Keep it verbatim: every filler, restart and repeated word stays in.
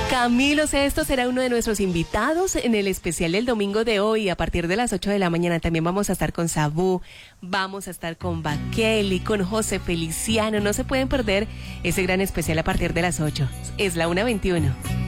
Camilo Sesto será uno de nuestros invitados en el especial del domingo de hoy a partir de las ocho de la mañana. También vamos a estar con Sabú, vamos a estar con Bakeli, con José Feliciano. No se pueden perder ese gran especial a partir de las ocho. Es la una veintiuno.